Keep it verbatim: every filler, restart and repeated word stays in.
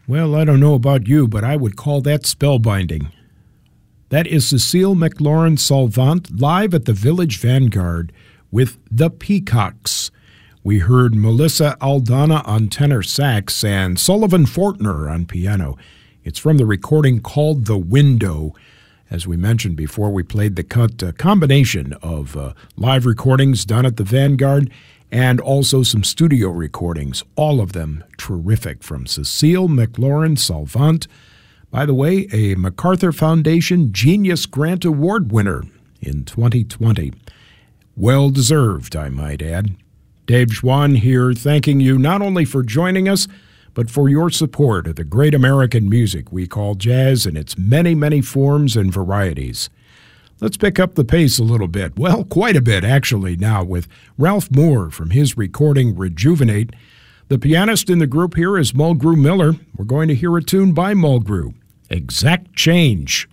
Well, I don't know about you, but I would call that spellbinding. That is Cecile McLaurin-Salvant live at the Village Vanguard with The Peacocks. We heard Melissa Aldana on tenor sax and Sullivan Fortner on piano. It's from the recording called The Window. As we mentioned before, we played the cut, a combination of uh, live recordings done at the Vanguard and also some studio recordings, all of them terrific, from Cecile McLaurin-Salvant. By the way, a MacArthur Foundation Genius Grant Award winner in twenty twenty. Well-deserved, I might add. Dave Schwann here, thanking you not only for joining us, but for your support of the great American music we call jazz in its many, many forms and varieties. Let's pick up the pace a little bit. Well, quite a bit, actually, now with Ralph Moore from his recording Rejuvenate. The pianist in the group here is Mulgrew Miller. We're going to hear a tune by Mulgrew, Exact Change.